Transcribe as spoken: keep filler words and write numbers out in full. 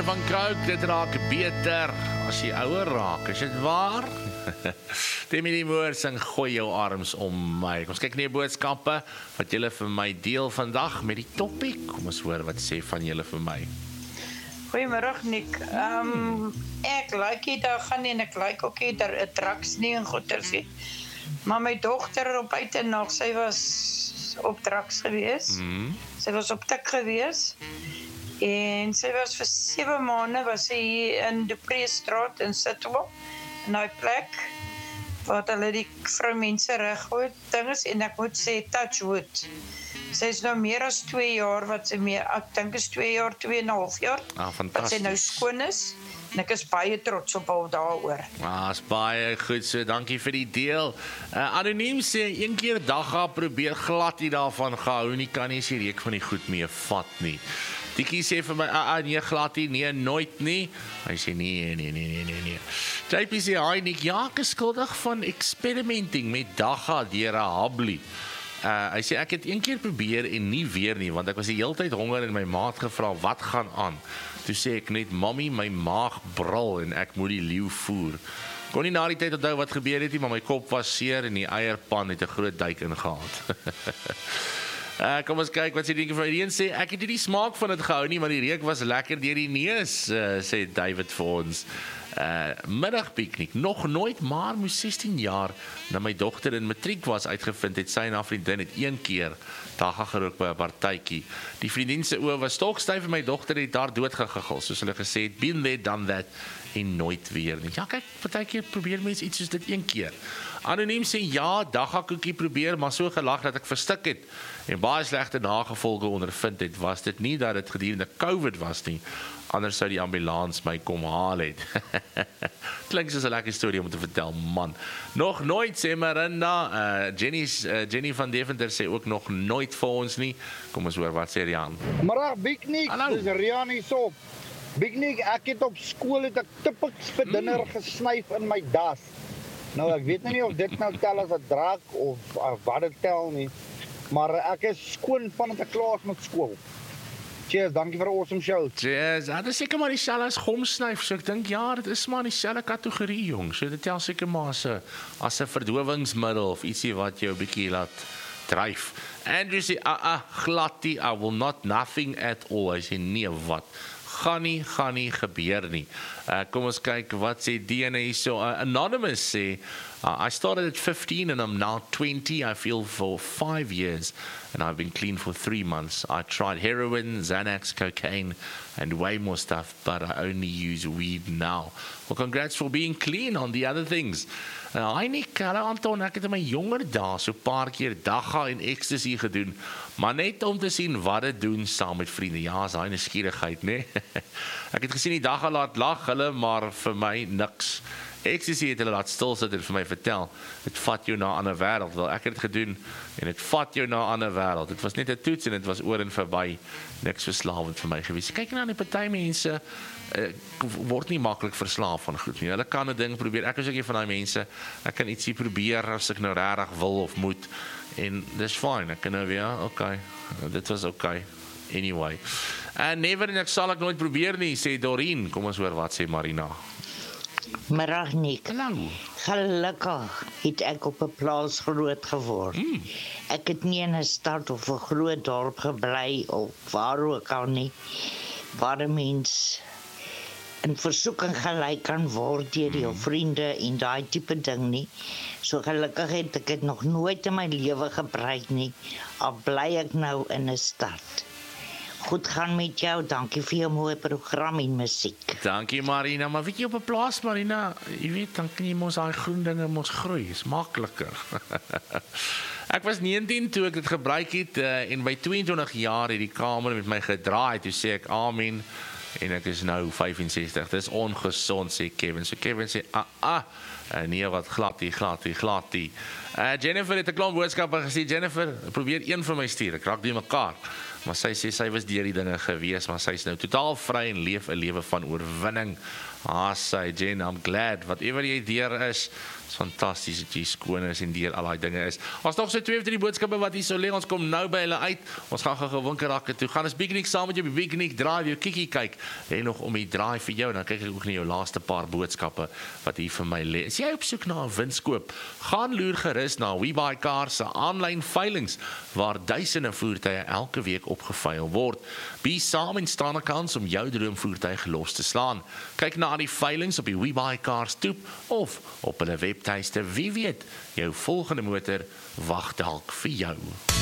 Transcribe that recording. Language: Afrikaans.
Van Krouk, dit raak beter as jy ouer raak, is dit waar? Demi Moore sing Gooi jou arms om my. Kom ons kyk nie boodskappe wat julle vir my deel vandag met die topic. Kom ons hoor wat sê van julle vir my. Goeiemôre Nick. Ehm um, ek like dit daar gaan en ek like ook dit daar 'n traks nie en goeters nie. Maar my dogter op buite nog, sy was op traks gewees. Mm. Sy was op tik gewees. En sy was vir sewe maande was sy hier in die Preestraat in Sitwell, in daai plek wat hulle die vroumense reggooi ding is, en ek moet sê touch wood. Sy is nou meer as twee jaar wat sy meer, ek dink is twee jaar, twee en 'n half jaar. Ah, fantasties. Wat sy nou skoon is. En ek is baie trots op haar daaroor. Ah, is baie goed so, dankie vir die deel. Uh, anoniem sê, een keer dagga probeer glad nie daarvan gehou nie, kan nie sy reek van die goed mee vat nie. Dikkie sê vir my, ah, ah, nee, glad nie, nee, nooit nie. Hy sê, nee, nee, nee, nee, nee, nee. J P sê, hi Nick, ja, ek is skuldig van experimenting met dagga deur 'n hablie. Uh, hy sê, ek het een keer probeer en nie weer nie, want ek was die hele tyd honger en my maat gevra, wat gaan aan? Toe sê ek net, mommy, my maag brul en ek moet die leeu voer. Kon nie na die tyd onthou wat gebeur het nie, maar my kop was seer en die eierpan het 'n groot duik ingehaal. Uh, kom ons kyk wat sy dinge vir een sê, ek het nie die smaak van dit gehou nie, maar die reuk was lekker deur die neus, uh, sê David vir ons. Uh, middagpiknik, nog nooit, maar moes sestien jaar na my dogter in matriek was uitgevind het, sy en haar vriendin het een keer dagga gerook by 'n partytjie. Die vriendin se oë was stokstyf en my dogter het daar doodgegiggel, soos hulle gesê het, been there, done that, en nooit weer nie. Ja, kyk, partykeer probeer mense iets soos dit een keer. Anoniem sê, ja, dagga koekie probeer, maar so gelag dat ek verstik het en baie slegte nagevolge ondervind het, was dit nie dat dit gedurende COVID was nie, anders sou die ambulans my kom haal het. Klink soos 'n lekker storie om te vertel, man. Nog nooit, sê Marinda, uh, Jenny, uh, Jenny van Deventer sê ook nog nooit vir ons nie. Kom ons hoor, wat sê Rian? Middag, Big Nick, dis Rian hierso. Big Nick, ek het op skool het ek tipiks vir dinner mm. gesnyf in my das. Nou, ek weet nie of dit nou tel as 'n draak of, of wat dit tel nie, maar ek is skoon van het ek klaar is met skool. Cheers, dankie vir 'n awesome show. Cheers, ja, dit is seker maar dieselfde as gomsnyf, so ek dink, ja, dit is maar dieselfde kategorie, jong, so dit tel seker maar as 'n as 'n verdowingsmiddel of ietsie wat jou 'n bietjie laat dryf. Andrew sê, ah, ah, gladie, I will not, nothing at all. Hy sê, nee, wat? Gaan nie, gaan nie gebeur nie. Uh, kom ons kyk wat sê D N A hier so. Uh, Anonymous sê, uh, I started at fifteen and I'm now twenty. I feel for five years and I've been clean for three months. I tried heroin, Xanax, cocaine and way more stuff, but I only use weed now. Well, congrats for being clean on the other things. Uh, hy nie, hallo Anton, ek het in my jonger dae so paar keer dagga en ecstasy gedoen, maar net om te sien wat dit doen saam met vriende. Ja, is daai nuuskierigheid, né? Ek het gesien die dagga laat lag hulle, maar vir my niks. Ecstasy het hulle laat stil sit en vir my vertel, dit vat jou na 'n ander wêreld. Wel, ek het dit gedoen en dit vat jou na 'n ander wêreld. Dit was net 'n toets en dit was oor en verby. Niks verslawend vir my gewees. Kyk nou aan die party mense, uh, word nie maklik verslaaf van goed nie. Hulle kan 'n ding probeer. Ek is ook een van daai mense. Ek kan ietsie probeer as ek nou regtig wil of moet. En dis fine. Ek kan nou weer, okay. Dit was okay. Anyway. En never en ek sal ek nooit probeer nie, sê Doreen. Kom ons hoor wat sê Marina. Middag Nick. Hallo. Gelukkig het ek op 'n plaas groot geword. Mm. Ek het nie in 'n stad of 'n groot dorp gebly of waar ook al nie, waar 'n mens in versoeking gelei kan word deur jou vriende en daai tipe ding nie. So gelukkig het ek dit nog nooit in my lewe gebruik nie, al bly ek nou in 'n stad. Goed gaan met jou, dankie vir jou mooi program en musiek. Dankie Marina, maar weet jy op 'n plaas Marina, jy weet, dan kan jy mos daai groen dinge mos groei, is makliker. Ek was negentien toe ek dit gebruik het, uh, en by tweeëntwintig jaar het die kamer met my gedraai, toe sê ek amen, en ek is nou vyfensestig, dis ongesond, sê Kevin. So Kevin sê, ah, ah, uh, nee, wat gladie, gladie, gladie. Uh, Jennifer het 'n klomp boodskappe gesê, Jennifer, probeer een van my stuur, ek raak die mekaar. maar sy sê sy was deur die dinge gewees, maar sy is nou totaal vry en leef 'n lewe van oorwinning. Ah, sy Jen, I'm glad, whatever jy deur is, is fantasties dat jy skoon is en deur al daai dinge is. Ons nog so twee of drie boodskappe wat hier so lê, ons kom nou by hulle uit, ons gaan gou winkelrakke toe, gaan ons Bignik saam met jou by Bignik Drive, jou kikkie kyk, en nog om die draai vir jou, dan kyk ek ook na jou laaste paar boodskappe, wat hier vir my lê. Is jy op soek na 'n winskoop? Gaan loer gerus na WeBuyCars se aanlyn veilings, waar duisende voertuie elke week opgeveil word. Be saam en staan 'n kans om jou droomvoertuig los te slaan. Kyk na die veilings op die WeBuyCars toep of op hulle webtuiste. Wie weet, jou volgende motor wag dalk vir jou.